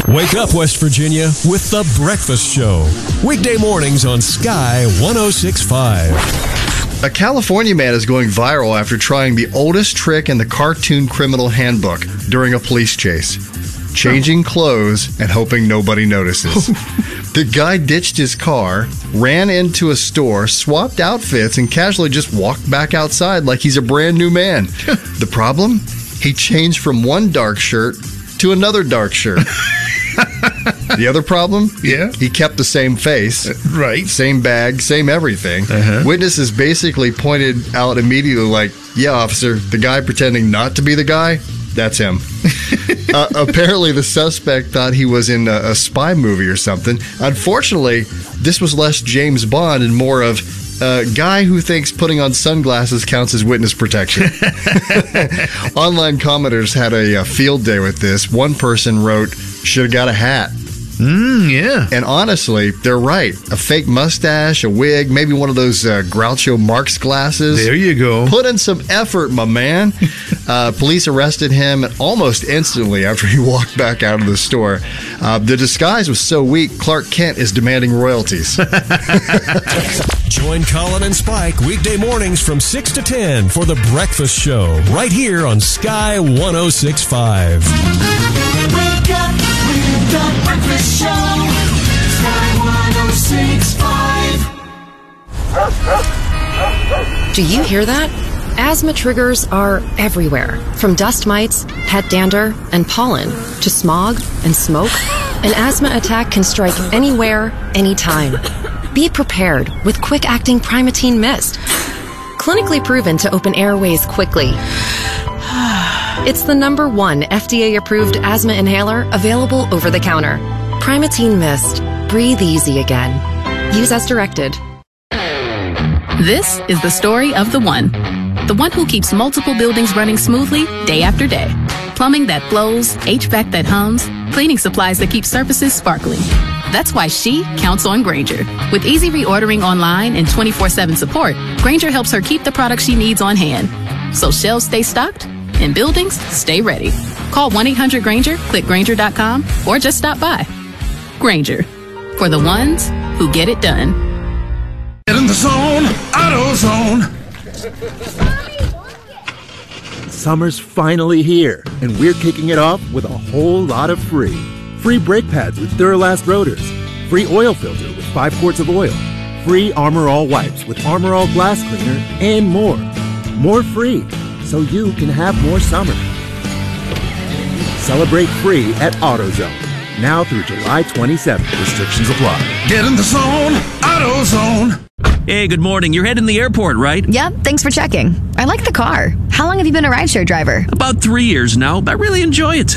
Wake up, West Virginia, with The Breakfast Show. Weekday mornings on Sky 106.5. A California man is going viral after trying the oldest trick in the cartoon criminal handbook during a police chase. Changing clothes and hoping nobody notices. The guy ditched his car, ran into a store, swapped outfits, and casually just walked back outside like he's a brand new man. The problem? He changed from one dark shirt to another dark shirt. The other problem? Yeah. He kept the same face. Right. Same bag, same everything. Witnesses basically pointed out immediately like, yeah, officer, the guy pretending not to be the guy, that's him. Apparently, the suspect thought he was in a spy movie or something. Unfortunately, this was less James Bond and more of a guy who thinks putting on sunglasses counts as witness protection. Online commenters had a field day with this. One person wrote, should have got a hat. Yeah. And honestly, they're right. A fake mustache, a wig, maybe one of those Groucho Marx glasses. There you go. Put in some effort, my man. Police arrested him almost instantly after he walked back out of the store. The disguise was so weak, Clark Kent is demanding royalties. Join Colin and Spike weekday mornings from 6 to 10 for The Breakfast Show, right here on Sky 106.5. Wake up with The Breakfast Show, Sky 106.5. Do you hear that? Asthma triggers are everywhere, from dust mites, pet dander, and pollen, to smog and smoke. An asthma attack can strike anywhere, anytime. Be prepared with quick-acting Primatene Mist. Clinically proven to open airways quickly. It's the #1 FDA-approved asthma inhaler available over the counter. Primatene Mist. Breathe easy again. Use as directed. This is the story of the one. The one who keeps multiple buildings running smoothly day after day. Plumbing that flows, HVAC that hums, cleaning supplies that keep surfaces sparkling. That's why she counts on Grainger. With easy reordering online and 24/7 support, Grainger helps her keep the products she needs on hand. So shelves stay stocked and buildings stay ready. Call 1-800-GRAINGER, click Grainger.com, or just stop by. Grainger, for the ones who get it done. Get in the zone, AutoZone. Summer's finally here, and we're kicking it off with a whole lot of free. Free brake pads with Duralast rotors. Free oil filter with 5 quarts of oil. Free Armor All wipes with Armor All glass cleaner, and more. More free, so you can have more summer. Celebrate free at AutoZone. Now through July 27th. Restrictions apply. Get in the zone, AutoZone. Hey, good morning. You're heading to the airport, right? Yep, thanks for checking. I like the car. How long have you been a rideshare driver? About 3 years now. I really enjoy it.